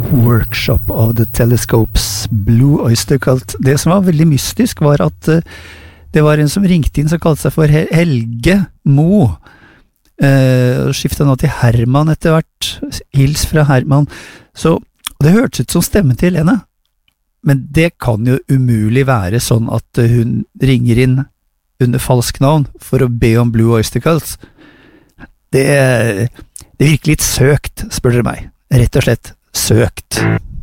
Workshop of the Telescopes, Blue Oyster Cult. Det som var veldig mystisk var at det var en som ringte inn som kalte seg for Helge Mo, og skiftet nå til Herman etter hvert, hils fra Herman. Så det hørtes ut som stemmen til henne, men det kan jo umulig være sånn at hun ringer inn under falsk navn for å be om Blue Oyster Cult. Det virker litt søkt, spør dere meg. Rett og slett søkt.